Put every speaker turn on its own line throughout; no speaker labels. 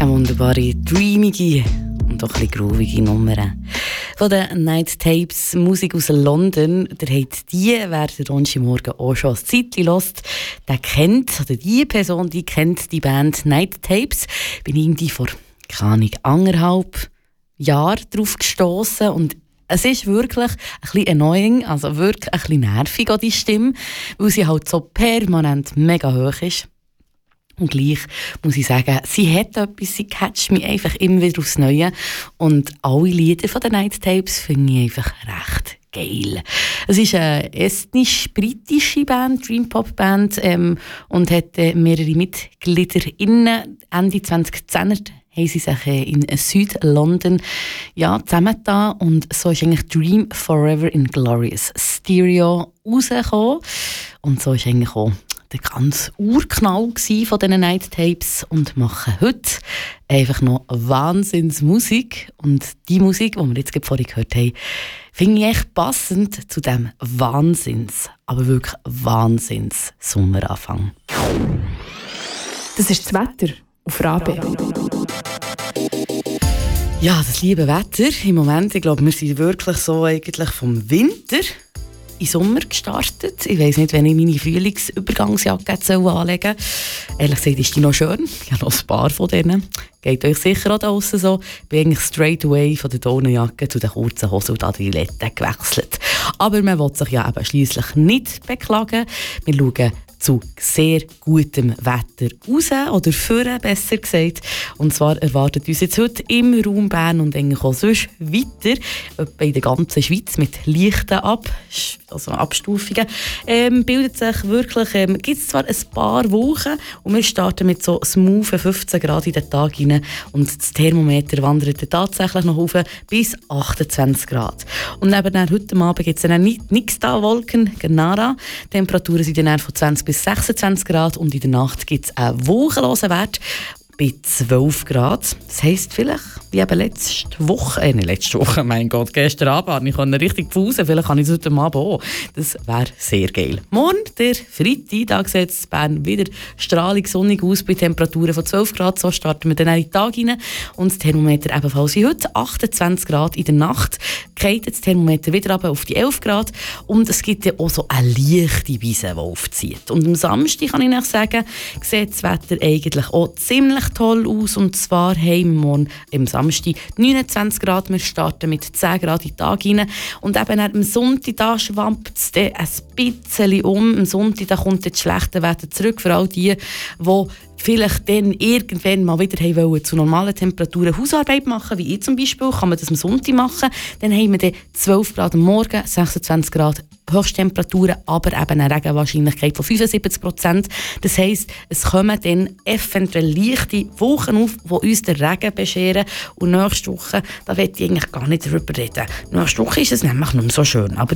Eine wunderbare, dreamige und auch ein bisschen groovige Nummer. Von den Night Tapes, Musik aus London. Der hat die, wer den Donnerstagmorgen auch schon ein Zeitchen hört, der kennt, oder die Person, die kennt die Band Night Tapes. Bin irgendwie vor, keine Ahnung, 1,5 Jahren drauf gestossen und es ist wirklich ein bisschen annoying, also wirklich ein bisschen nervig an die Stimme, weil sie halt so permanent mega hoch ist. Und gleich muss ich sagen, sie hat etwas, sie catcht mich einfach immer wieder aufs Neue. Und alle Lieder von den Night Tapes finde ich einfach recht geil. Es ist eine estnisch-britische Band, Dream-Pop-Band, und hat mehrere MitgliederInnen. Ende 2010er haben sie sich in Süd-London zusammengetan und so ist eigentlich Dream Forever in Glorious Stereo rausgekommen. Und so ist eigentlich auch der ganze Urknall von diesen Night Tapes und machen heute einfach noch Wahnsinnsmusik. Und die Musik, die wir jetzt vorhin gehört haben, finde ich echt passend zu diesem aber wirklich Wahnsinns-Sommeranfang.
Das ist das Wetter auf Rabe.
Ja, das liebe Wetter im Moment. Ich glaube, wir sind wirklich so eigentlich vom Winter in Sommer gestartet. Ich weiss nicht, wenn ich meine Frühlingsübergangsjacke anlegen soll. Ehrlich gesagt ist die noch schön. Ich habe noch ein paar von denen. Geht euch sicher auch da draussen so. Ich bin eigentlich straight away von der Daunenjacke zu den kurzen Hosen und Adiletten gewechselt. Aber man will sich ja eben schliesslich nicht beklagen. Wir schauen zu sehr gutem Wetter raus, oder führen, besser gesagt. Und zwar erwartet uns jetzt heute im Raum Bern und eigentlich auch sonst weiter, etwa in der ganzen Schweiz mit leichten Abstufungen, bildet sich wirklich, gibt es zwar ein paar Wochen und wir starten mit so smoothen 15 Grad in den Tag rein und das Thermometer wandert tatsächlich noch hoch bis 28 Grad. Und neben heute Abend gibt es dann nichts da, Wolken, nada. Temperaturen sind dann von 20 bis 26 Grad und in der Nacht gibt es einen wolkenlosen Wert bei 12 Grad. Das heisst vielleicht, wie eben letzte Woche, mein Gott, gestern Abend, ich kann richtig pfusen, vielleicht kann ich es heute Abend auch. Das wäre sehr geil. Morgen, der Freitag, da sieht es Bern wieder strahlig sonnig aus bei Temperaturen von 12 Grad. So starten wir dann in den Tag rein. Und das Thermometer ebenfalls wie heute, 28 Grad in der Nacht. Geht das Thermometer wieder runter auf die 11 Grad. Und es gibt ja auch so eine leichte Wiese, die aufzieht. Und am Samstag kann ich noch sagen, sieht das Wetter eigentlich auch ziemlich toll aus. Und zwar haben wir morgen am Samstag 29 Grad. Wir starten mit 10 Grad in den Tag rein. Und eben am Sonntag, da schwappt es ein bisschen um. Am Sonntag da kommt das schlechte Wetter zurück für all die vielleicht dann irgendwann mal wieder wollen, zu normalen Temperaturen Hausarbeit machen, wie ich zum Beispiel, kann man das am Sonntag machen. Dann haben wir dann 12 Grad am Morgen, 26 Grad Höchsttemperaturen, aber eben eine Regenwahrscheinlichkeit von 75%. Das heisst, es kommen dann eventuell leichte Wochen auf, die uns den Regen bescheren. Und nächste Woche, da will ich eigentlich gar nicht darüber reden. Nächste Woche ist es nämlich nicht mehr so schön. Aber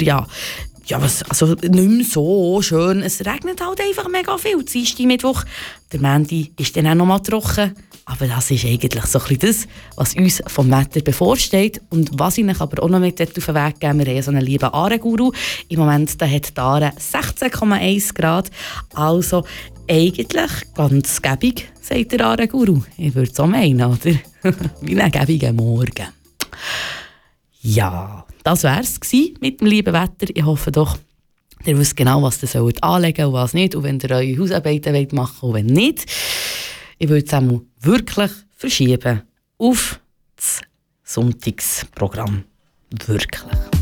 also nicht mehr so schön. Es regnet halt einfach mega viel. Dienstag, Mittwoch, der Montag ist dann auch noch mal trocken. Aber das ist eigentlich so ein bisschen das, was uns vom Wetter bevorsteht. Und was ich euch aber auch noch mit auf den Weg geben, wir haben so einen lieben Aare-Guru. Im Moment da hat die Aare 16,1 Grad. Also eigentlich ganz gäbig, sagt der Aare-Guru. Ich würde es auch meinen, oder? Wie ein gäbiger Morgen. Ja, das war es mit dem lieben Wetter. Ich hoffe doch, ihr wisst genau, was ihr anlegen sollt und was nicht. Und wenn ihr eure Hausarbeiten machen wollt und wenn nicht, ich würde es auch wirklich verschieben auf das Sonntagsprogramm. Wirklich.